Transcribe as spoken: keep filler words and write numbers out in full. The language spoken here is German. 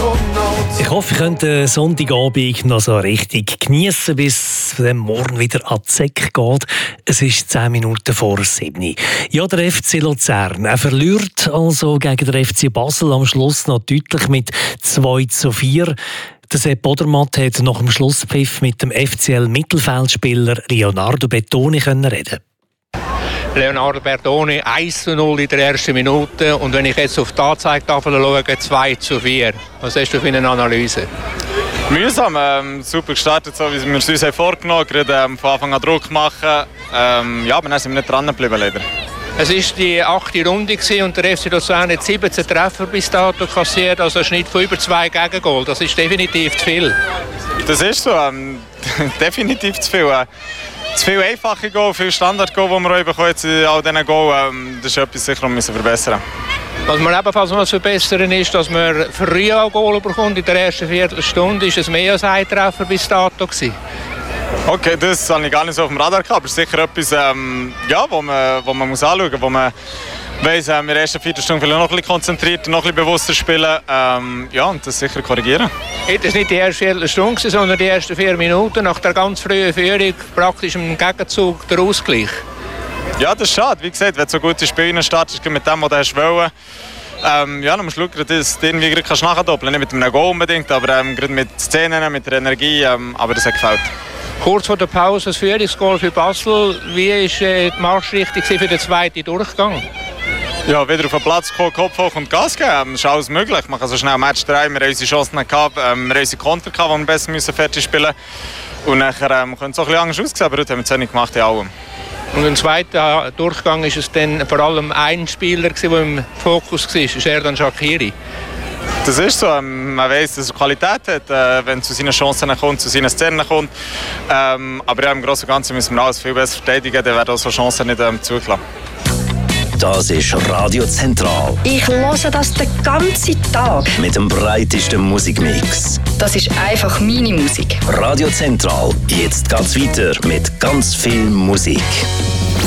Ich hoffe, ihr könnt den Sonntagabend noch so richtig geniessen, bis es morgen wieder an die Säcke geht. Es ist zehn Minuten vor sieben. Ja, der F C Luzern. Er verliert also gegen den F C Basel am Schluss noch deutlich mit zwei zu vier. Der Sepp Odermatt hat nach dem Schlusspfiff mit dem F C L-Mittelfeldspieler Leonardo Bertoni reden. Leonardo Bertoni eins zu null in der ersten Minute und wenn ich jetzt auf die Anzeigetafel schaue, zwei zu vier. Was hast du für eine Analyse? Mühsam, ähm, super gestartet, so wie wir es uns vorgenommen haben, gerade ähm, von Anfang an Druck machen. Ähm, ja, aber dann sind wir nicht dran geblieben, leider. Es war die achte Runde und der F C Luzern hat siebzehn Treffer bis dato kassiert, also ein Schnitt von über zwei Gegengol. Das ist definitiv zu viel. Das ist so, ähm, definitiv zu viel. Äh, zu viel einfache Goal, viel Standard-Goal, die wir auch bekommen jetzt in all diesen Goal, ähm, das ist etwas, sicher, was wir verbessern müssen. Was wir ebenfalls noch zu verbessern ist, dass man früh ein Goal bekommt. In der ersten Viertelstunde war es mehr als ein Treffer bis dato gewesen. Okay, das habe ich gar nicht so auf dem Radar gehabt, aber es ist sicher etwas, ähm, ja, wo man, wo man muss anschauen muss, wo man weiss, äh, in der ersten Viertelstunde vielleicht noch ein bisschen konzentrierter, noch ein bisschen bewusster spielen, ähm, ja, und das sicher korrigieren. Hätte es nicht die erste Viertelstunde, sondern die ersten vier Minuten nach der ganz frühen Führung praktisch im Gegenzug der Ausgleich? Ja, das ist schade. Wie gesagt, wenn du so gute Spiele startest mit dem, was du hast wollen, ähm, ja, dann musst du schauen, dass du irgendwie kannst nachdoppeln. Nicht mit einem Goal unbedingt, aber ähm, gerade mit Szenen, mit der Energie, ähm, aber das hat gefällt. Kurz vor der Pause das Führungsgoal für Basel. Wie war äh, die Marschrichtung für den zweiten Durchgang? Ja, wieder auf den Platz kommen, Kopf hoch und Gas geben. Das ist alles möglich. Man kann so schnell Match drei. Wir haben unsere Chancen gehabt, ähm, wir haben unsere Konter gehabt, die wir besser müssen fertig spielen mussten. Und nachher ähm, könnte es auch ein bisschen anders aussehen, aber heute haben wir zu wenig gemacht in allem. Und im zweiten Durchgang war es dann vor allem ein Spieler, der im Fokus war, Xherdan Shaqiri. Das ist so. Ähm, man weiss, dass er Qualität hat, äh, wenn es zu seinen Chancen kommt, zu seinen Szenen kommt. Ähm, aber ja, im Großen und Ganzen müssen wir alles viel besser verteidigen, dann werden so Chancen nicht ähm, zugelassen. Das ist Radio Zentral. Ich höre das den ganzen Tag. Mit dem breitesten Musikmix. Das ist einfach meine Musik. Radio Zentral. Jetzt geht's weiter mit ganz viel Musik.